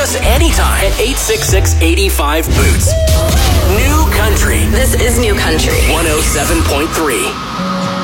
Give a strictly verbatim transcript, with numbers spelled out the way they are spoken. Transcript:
us anytime at eight six six, eight five, boots. New Country. This is New Country. one oh seven point three.